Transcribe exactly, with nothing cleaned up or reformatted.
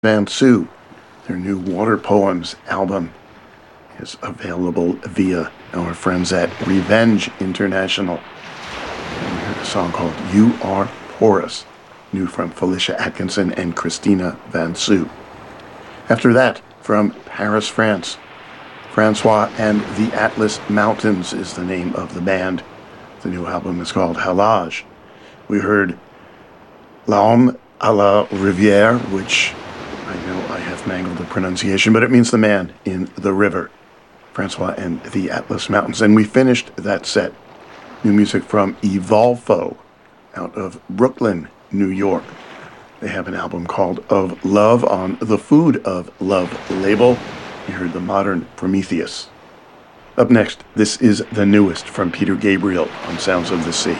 Van Sue. Their new Water Poems album is available via our friends at Revenge International. And we heard a song called You Are Porous, new from Felicia Atkinson and Christina Van Sue. After that, from Paris, France, Francois and the Atlas Mountains is the name of the band. The new album is called Halage. We heard L'Homme à la Rivière, which I know I have mangled the pronunciation, but it means the man in the river. Francois and the Atlas Mountains. And we finished that set. New music from Evolfo out of Brooklyn, New York. They have an album called Of Love on the Food of Love label. You heard the modern Prometheus. Up next, this is the newest from Peter Gabriel on Sounds of the Sea.